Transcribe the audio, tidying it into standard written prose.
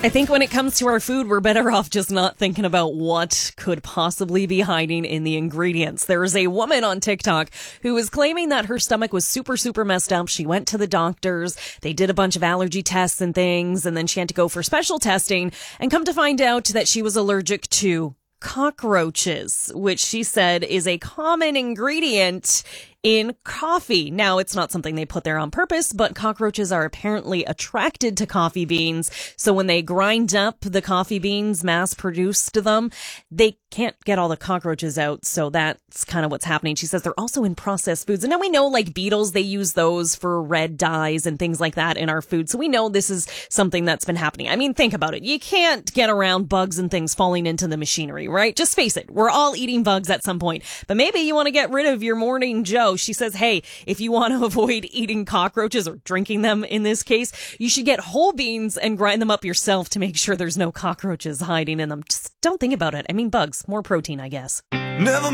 I think when it comes to our food, we're better off just not thinking about what could possibly be hiding in the ingredients. There is a woman on TikTok who is claiming that her stomach was super messed up. She went to the doctors. They did a bunch of allergy tests and things, and then she had to go for special testing and come to find out that she was allergic to cockroaches, which she said is a common ingredient in coffee. Now, it's not something they put there on purpose, but cockroaches are apparently attracted to coffee beans. So when they grind up the coffee beans, mass produced them, they can't get all the cockroaches out. So that's kind of what's happening. She says they're also in processed foods. And now we know, like beetles, they use those for red dyes and things like that in our food. So we know this is something that's been happening. I mean, think about it. You can't get around bugs and things falling into the machinery, right? Just face it. We're all eating bugs at some point. But maybe you want to get rid of your morning Joe. She says, hey, if you want to avoid eating cockroaches or drinking them in this case, you should get whole beans and grind them up yourself to make sure there's no cockroaches hiding in them. Just don't think about it. I mean, bugs, more protein, I guess. Never